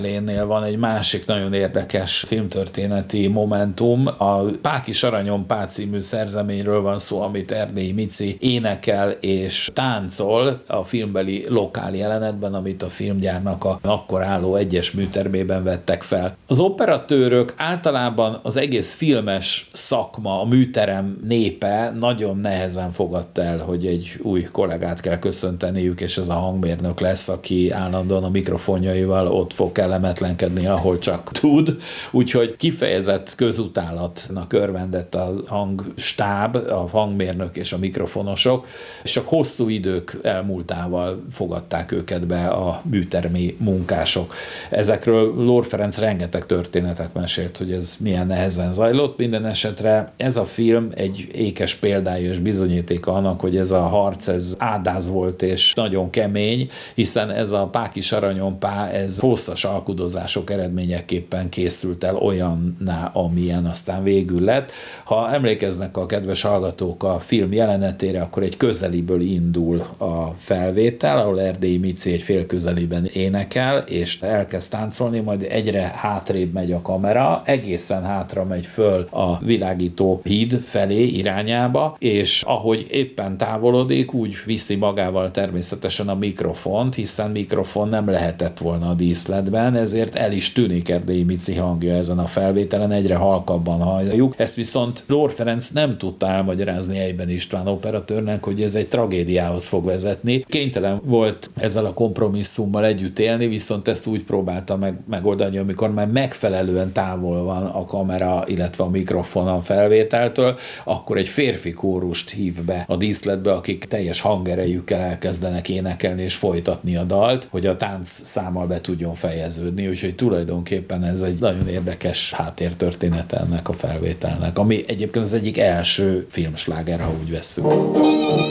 Lénnél van egy másik nagyon érdekes filmtörténeti momentum. A Páki Saranyon Pá című szerzeményről van szó, amit Erdélyi Mici énekel és táncol a filmbeli lokál jelenetben, amit a filmgyárnak a akkor álló egyes műtermében vettek fel. Az operatőrök, általában az egész filmes szakma, a műterem népe nagyon nehezen fogadta el, hogy egy új kollégát kell köszönteniük, és ez a hangmérnök lesz, aki állandóan a mikrofonjaival ott fog kellemetlenkedni, ahol csak tud. Úgyhogy kifejezett közutálatnak örvendett a hangstáb, a hangmérnök és a mikrofonosok, és csak hosszú idők elmúltával fogadták őket be a műtermi munkások. Ezekről Lór Ferenc rengeteg történetet mesélt, hogy ez milyen nehezen zajlott. Minden esetre ez a film egy ékes példája és bizonyítéka annak, hogy ez a harc, ez ádáz volt és nagyon kemény, hiszen ez a Páki Saranyon Pá, ez hosszas alkudozások eredményeképpen készült el olyanná, amilyen aztán végül lett. Ha emlékeznek a kedves hallgatók a film jelenetére, akkor egy közeliből indul a felvétel, ahol Erdélyi Mici egy félközeliben énekel, és elkezd táncolni, majd egyre hátrébb megy a kamera, egészen hátra megy föl a világító híd felé irányába, és ahogy éppen távolodik, úgy viszi magával természetesen a mikrofont, hiszen mikrofon nem lehetett volna a díszletben, ezért el is tűnik Erdélyi Mici hangja ezen a felvételen, egyre halkabban halljuk. Ezt viszont Lór Ferenc nem tudta elmagyarázni Eyben István operatőrnek, hogy ez egy tragédiához fog vezetni. Kénytelen volt ezzel a kompromisszummal együtt élni, viszont ezt úgy próbálta megoldani, amikor már megfelelően távol van a kamera, illetve a mikrofon a felvételtől, akkor egy férfi kórust hív be a díszletbe, akik teljes hangerejükkel elkezdenek énekelni és folytatni a dalt, hogy a tánc számmal be tudjon fejeződni, úgyhogy tulajdonképpen ez egy nagyon érdekes háttértörténete ennek a felvételnek, ami egyébként az egyik első filmsláger, ha úgy vesszük.